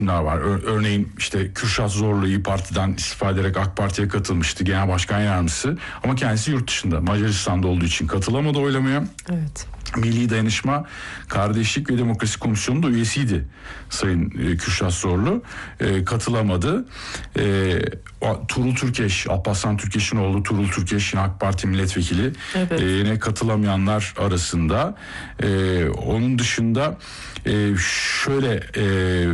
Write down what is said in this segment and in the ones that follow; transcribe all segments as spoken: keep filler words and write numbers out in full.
var. Örneğin işte Kürşat Zorlu İYİ Parti'den istifa ederek AK Parti'ye katılmıştı, genel başkan yardımcısı. Ama kendisi yurt dışında, Macaristan'da olduğu için katılamadı oylamaya. Evet. Milli Dayanışma, Kardeşlik ve Demokrasi Komisyonu'nda üyesiydi Sayın e, Kürşat Zorlu. E, katılamadı. E, Tuğrul Türkeş, Alparslan Türkeş'in oğlu Tuğrul Türkeş yine AK Parti milletvekili. Evet. E, yine katılamayanlar arasında. E, onun dışında e, şöyle e,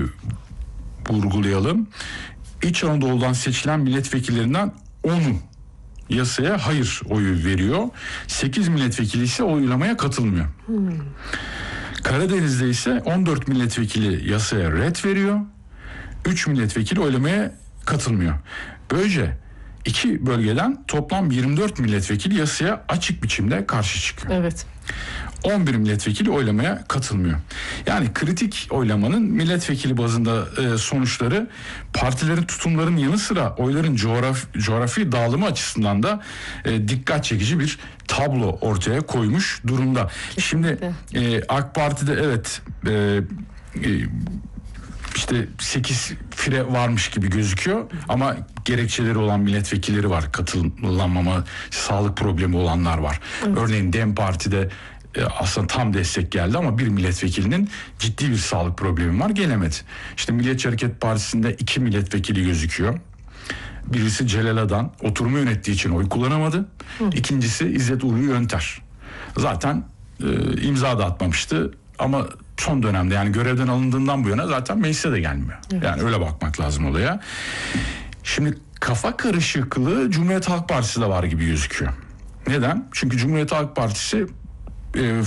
vurgulayalım. İç Anadolu'dan seçilen milletvekillerinden onu yasaya hayır oyu veriyor. sekiz milletvekili ise oylamaya katılmıyor. Hmm. Karadeniz'de ise on dört milletvekili yasaya ret veriyor. üç milletvekili oylamaya katılmıyor. Böylece iki bölgeden toplam yirmi dört milletvekili yasaya açık biçimde karşı çıkıyor. Evet. on bir milletvekili oylamaya katılmıyor. Yani kritik oylamanın milletvekili bazında e, sonuçları partilerin tutumlarının yanı sıra oyların coğraf, coğrafi dağılımı açısından da e, dikkat çekici bir tablo ortaya koymuş durumda. Şimdi e, AK Parti'de evet e, e, işte sekiz fire varmış gibi gözüküyor ama gerekçeleri olan milletvekilleri var. Katılamama, sağlık problemi olanlar var. Evet. Örneğin DEM Parti'de aslında tam destek geldi ama bir milletvekilinin ciddi bir sağlık problemi var, gelemedi. İşte Milliyetçi Hareket Partisi'nde iki milletvekili gözüküyor. Birisi Celal Adan, oturumu yönettiği için oy kullanamadı. Hı. İkincisi İzzet Ulvi Yönter. Zaten e, imza da atmamıştı ama son dönemde, yani görevden alındığından bu yana zaten meclise de gelmiyor. Evet. Yani öyle bakmak lazım olaya. Şimdi kafa karışıklığı Cumhuriyet Halk Partisi de var gibi gözüküyor. Neden? Çünkü Cumhuriyet Halk Partisi e,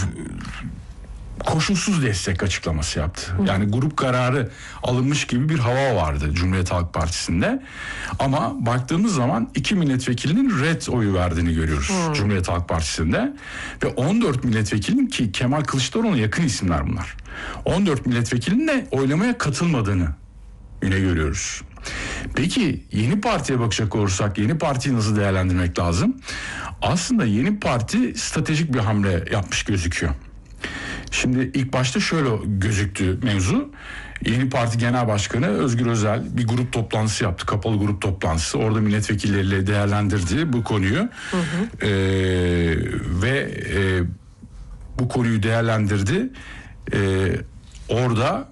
koşulsuz destek açıklaması yaptı. Hı. Yani grup kararı alınmış gibi bir hava vardı Cumhuriyet Halk Partisi'nde. Ama baktığımız zaman iki milletvekilinin red oyu verdiğini görüyoruz Hı. Cumhuriyet Halk Partisi'nde. Ve on dört milletvekilinin, ki Kemal Kılıçdaroğlu'na yakın isimler bunlar, on dört milletvekilinin de oylamaya katılmadığını yine görüyoruz. Peki Yeni Parti'ye bakacak olursak Yeni Parti'yi nasıl değerlendirmek lazım? Aslında Yeni Parti stratejik bir hamle yapmış gözüküyor. Şimdi ilk başta şöyle gözüktü mevzu. Yeni Parti Genel Başkanı Özgür Özel bir grup toplantısı yaptı. Kapalı grup toplantısı. Orada milletvekilleriyle değerlendirdi bu konuyu. Hı hı. Ee, ve e, bu konuyu değerlendirdi. Ee, orada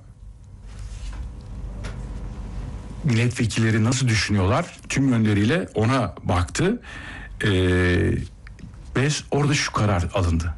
milletvekilleri nasıl düşünüyorlar tüm yönleriyle ona baktı. Ee, ve orada şu karar alındı.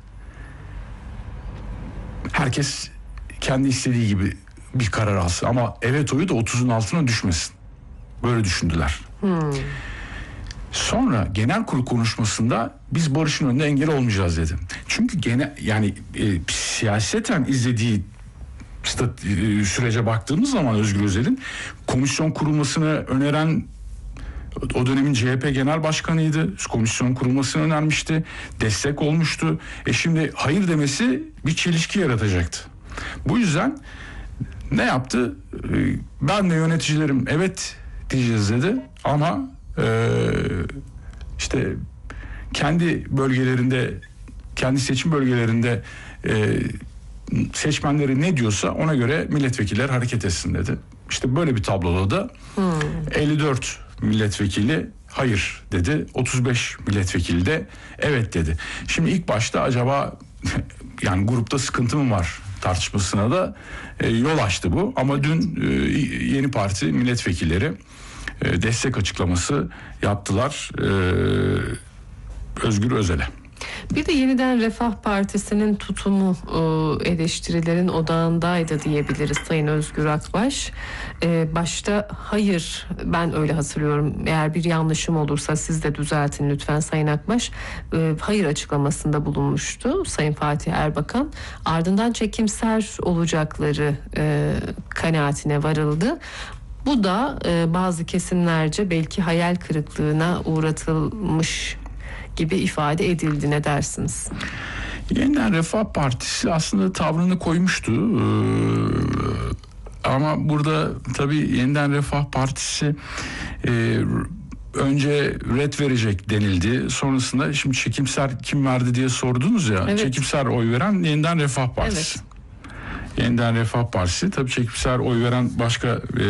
Herkes kendi istediği gibi bir karar alsın ama evet oyu da otuzun altına düşmesin. Böyle düşündüler. Hmm. Sonra genel kurul konuşmasında biz barışın önünde engel olmayacağız dedi. Çünkü gene yani e, siyaseten izlediği stat, e, sürece baktığımız zaman Özgür Özel'in komisyon kurulmasını öneren, o dönemin C H P Genel Başkanıydı. Komisyon kurulmasını önermişti. Destek olmuştu. E şimdi hayır demesi bir çelişki yaratacaktı. Bu yüzden ne yaptı? E, ben de yöneticilerim evet diyeceğiz dedi. Ama e, işte kendi bölgelerinde, kendi seçim bölgelerinde e, seçmenleri ne diyorsa ona göre milletvekiller hareket etsin dedi. İşte böyle bir tabloda da hmm. elli dört milletvekili hayır dedi. otuz beş milletvekili de evet dedi. Şimdi ilk başta acaba yani grupta sıkıntı mı var tartışmasına da e, yol açtı bu. Ama dün e, Yeni Parti milletvekilleri e, destek açıklaması yaptılar e, Özgür Özel'e. Bir de Yeniden Refah Partisi'nin tutumu eleştirilerin odağındaydı diyebiliriz Sayın Özgür Akbaş. Başta hayır, ben öyle hatırlıyorum, eğer bir yanlışım olursa siz de düzeltin lütfen Sayın Akbaş, hayır açıklamasında bulunmuştu Sayın Fatih Erbakan. Ardından çekimser olacakları kanaatine varıldı. Bu da bazı kesimlerce belki hayal kırıklığına uğratılmış gibi ifade edildi. Ne dersiniz? Yeniden Refah Partisi aslında tavrını koymuştu. Ee, ama burada tabii Yeniden Refah Partisi e, önce ret verecek denildi. Sonrasında şimdi çekimser kim verdi diye sordunuz ya. Evet. Çekimser oy veren Yeniden Refah Partisi. Evet. Yeniden Refah Partisi, tabii çekimser oy veren başka